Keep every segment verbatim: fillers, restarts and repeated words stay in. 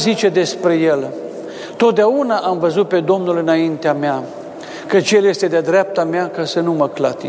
zice despre el: totdeauna am văzut pe Domnul înaintea mea, căci El este de dreapta mea ca să nu mă clatin.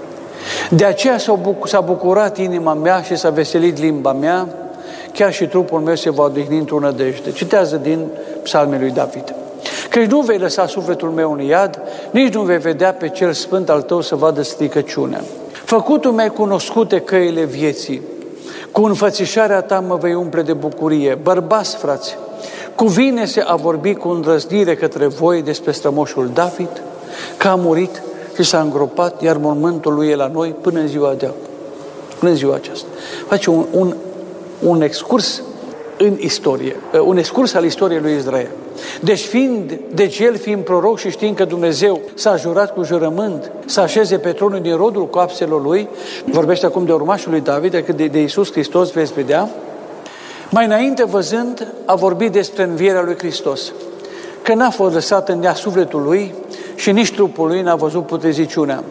De aceea s-a bucurat inima mea și s-a veselit limba mea, chiar și trupul meu se va odihni într-o nădejde. Citează din Psalmul lui David. Căci nu vei lăsa sufletul meu în iad, nici nu vei vedea pe cel sfânt al tău să vadă stricăciunea. Făcutul mi-ai cunoscute căile vieții, cu înfățișarea ta mă vei umple de bucurie. Bărbați, frați, cuvine-se a vorbi cu îndrăznire către voi despre strămoșul David, că a murit și s-a îngropat, iar mormântul lui e la noi până în ziua de acum, până în ziua aceasta. Face un, un, un excurs în istorie, un excurs al istoriei lui Israel. Deci, fiind, deci el fiind proroc și știind că Dumnezeu s-a jurat cu jurământ să așeze pe tronul din rodul coapselor lui, vorbește acum de urmașul lui David, de, de Iisus Hristos, veți vedea, mai înainte văzând, a vorbit despre învierea lui Hristos, că n-a fost lăsat în ea sufletul lui și nici trupul lui n-a văzut putreziciunea.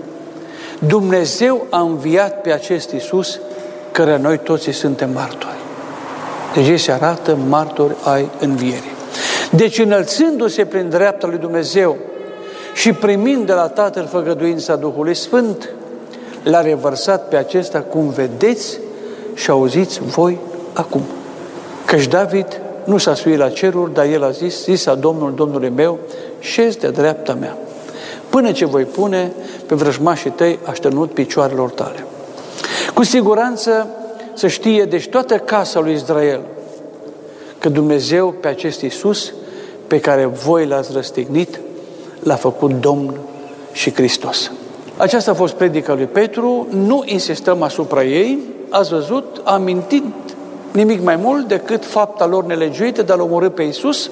Dumnezeu a înviat pe acest Iisus, căreia noi toți suntem martori. Deci ei se arată martori ai învierii. Deci înălțându-se prin dreapta lui Dumnezeu și primind de la Tatăl făgăduința Duhului Sfânt, l-a revărsat pe acesta, cum vedeți și auziți voi acum. Căci David nu s-a suit la ceruri, dar el a zis, zisa Domnul, Domnule meu, șezi de dreapta mea, până ce voi pune pe vrăjmașii tăi așternut picioarelor tale. Cu siguranță să știe, deci toată casa lui Israel, că Dumnezeu pe acest Iisus, pe care voi l-ați răstignit, l-a făcut Domn și Hristos. Aceasta a fost predica lui Petru, nu insistăm asupra ei, ați văzut, a amintit nimic mai mult decât fapta lor nelegiuită de a-L omorî pe Iisus,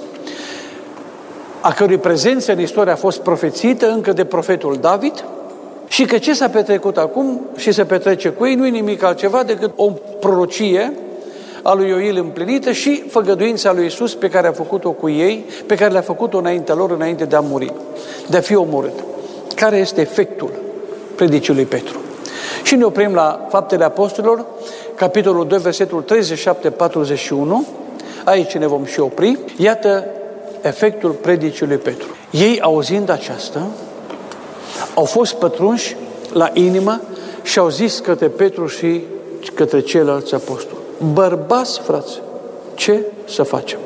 a cărui prezență în istorie a fost profețită încă de profetul David, și că ce s-a petrecut acum și se petrece cu ei nu e nimic altceva decât o prorocie a lui Ioil împlinită și făgăduința lui Iisus pe care a făcut-o cu ei, pe care le-a făcut-o înaintea lor, înainte de a muri, de a fi omorât. Care este efectul predicii lui Petru? Și ne oprim la Faptele Apostolilor, capitolul doi, versetul treizeci și șapte patruzeci și unu. Aici ne vom și opri. Iată efectul predicii lui Petru. Ei, auzind aceasta, au fost pătrunși la inimă și au zis către Petru și către ceilalți apostoli: bărbați, frați, ce să facem?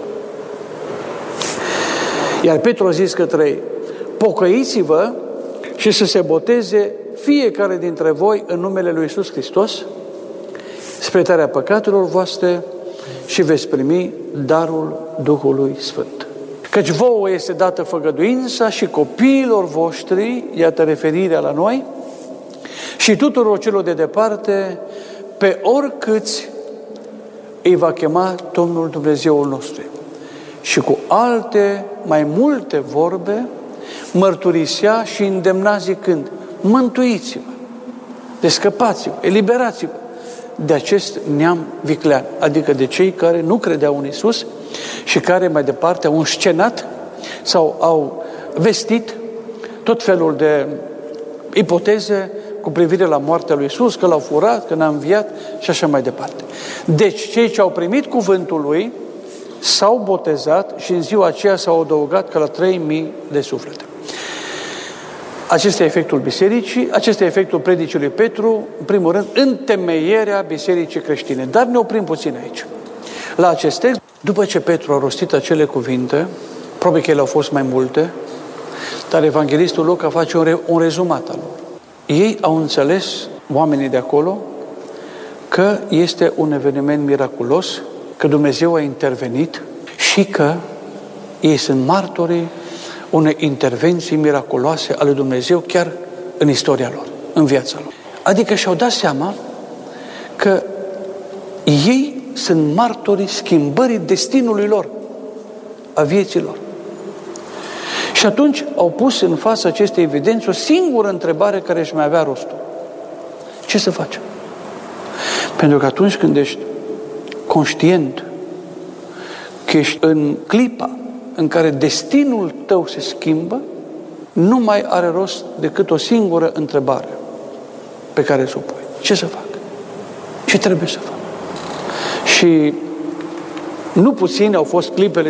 Iar Petru a zis către ei: pocăiți-vă și să se boteze fiecare dintre voi în numele lui Iisus Hristos spre iertarea păcatelor voastre și veți primi darul Duhului Sfânt. Căci vouă este dată făgăduința și copiilor voștri, iată referirea la noi, și tuturor celor de departe, pe oricâți îi va chema Domnul Dumnezeul nostru. Și cu alte, mai multe vorbe, mărturisea și îndemna zicând: mântuiți-vă, descăpați-vă, eliberați-vă de acest neam viclean, adică de cei care nu credeau în Iisus și care mai departe au înscenat sau au vestit tot felul de ipoteze cu privire la moartea lui Iisus, că l-au furat, că n-a înviat și așa mai departe. Deci cei ce au primit cuvântul lui s-au botezat și în ziua aceea s-au adăugat ca la trei mii de suflete. Acesta e efectul bisericii, acesta e efectul predicii lui Petru, în primul rând, întemeierea bisericii creștine. Dar ne oprim puțin aici. La acest text, după ce Petru a rostit acele cuvinte, probabil că ele au fost mai multe, dar evanghelistul Luca face un, re, un rezumat al lor. Ei au înțeles, oamenii de acolo, că este un eveniment miraculos, că Dumnezeu a intervenit și că ei sunt martorii unei intervenții miraculoase ale Dumnezeu chiar în istoria lor, în viața lor. Adică și-au dat seama că ei sunt martorii schimbării destinului lor, a vieții lor. Și atunci au pus în fața acestei evidențe o singură întrebare care își mai avea rostul: ce să facem? Pentru că atunci când ești conștient că ești în clipa în care destinul tău se schimbă, nu mai are rost decât o singură întrebare pe care să o pui: ce să fac? Ce trebuie să fac? Și nu puține au fost clipele